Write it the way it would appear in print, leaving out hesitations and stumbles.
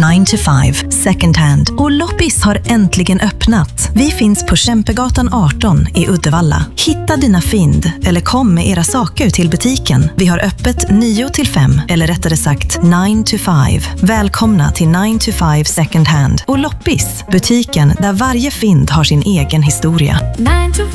9 to 5 second hand. Och Loppis har äntligen öppnat. Vi finns på Kämpegatan 18 i Uddevalla. Hitta dina fynd eller kom med era saker till butiken. Vi har öppet 9 till 5 eller rättare sagt 9 to 5. Välkomna till 9 to 5 second hand och Loppis, butiken där varje fynd har sin egen historia.